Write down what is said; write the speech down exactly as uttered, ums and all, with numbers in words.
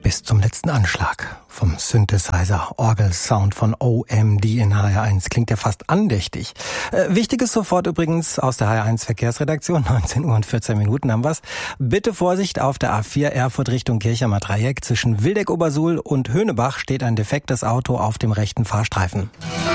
bis zum letzten Anschlag. Vom Synthesizer Orgelsound von O M D in H R eins klingt ja fast andächtig. Äh, Wichtiges sofort übrigens aus der H R eins Verkehrsredaktion. neunzehn Uhr und vierzehn Minuten haben wir's. Bitte Vorsicht auf der A vier Erfurt Richtung Kirchheimer Dreieck. Zwischen Wildeck-Obersuhl und Höhnebach steht ein defektes Auto auf dem rechten Fahrstreifen.